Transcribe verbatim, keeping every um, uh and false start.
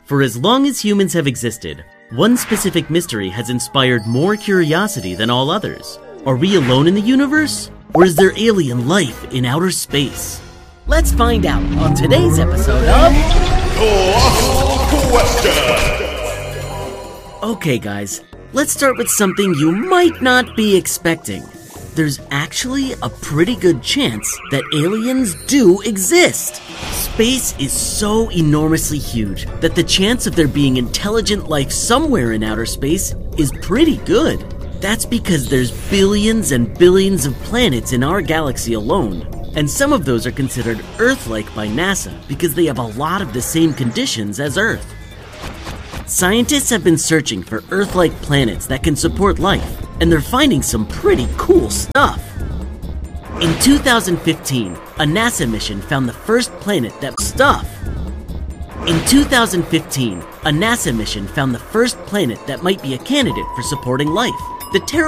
For as long as humans have existed, one specific mystery has inspired more curiosity than all others. Are we alone in the universe? Or is there alien life in outer space? Let's find out on today's episode of... Question! Okay guys, let's start with something you might not be expecting. There's actually a pretty good chance that aliens do exist. Space is so enormously huge that the chance of there being intelligent life somewhere in outer space is pretty good. That's because there's billions and billions of planets in our galaxy alone, and some of those are considered Earth-like by NASA because they have a lot of the same conditions as Earth. Scientists have been searching for Earth-like planets that can support life, and they're finding some pretty cool stuff. In two thousand fifteen, a NASA mission found the first planet that stuff. In two thousand fifteen, a NASA mission found the first planet that might be a candidate for supporting life. The